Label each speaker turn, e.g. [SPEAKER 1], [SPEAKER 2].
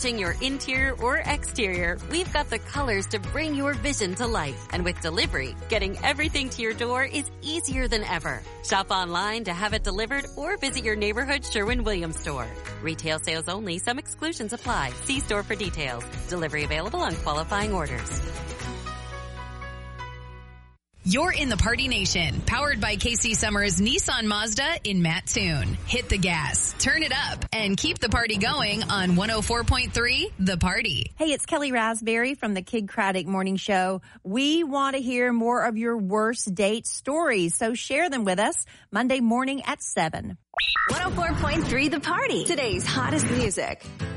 [SPEAKER 1] matching your interior or exterior, we've got the colors to bring your vision to life. And with delivery, getting everything to your door is easier than ever. Shop online to have it delivered or visit your neighborhood Sherwin-Williams store. Retail sales only. Some exclusions apply. See store for details. Delivery available on qualifying orders.
[SPEAKER 2] You're in the Party Nation, powered by KC Summers Nissan Mazda in Mattoon. Hit the gas, turn it up, and keep the party going on 104.3 The Party.
[SPEAKER 3] Hey, it's Kelly Raspberry from the Kid Craddock Morning Show. We want to hear more of your worst date stories, so share them with us Monday morning at 7.
[SPEAKER 4] 104.3 The Party. Today's hottest music.